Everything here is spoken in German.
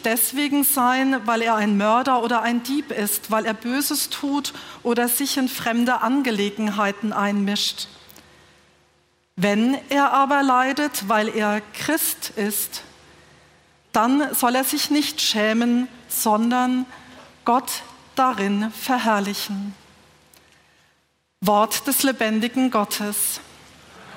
nicht deswegen sein, weil er ein Mörder oder ein Dieb ist, weil er Böses tut oder sich in fremde Angelegenheiten einmischt. Wenn er aber leidet, weil er Christ ist, dann soll er sich nicht schämen, sondern Gott darin verherrlichen. Wort des lebendigen Gottes.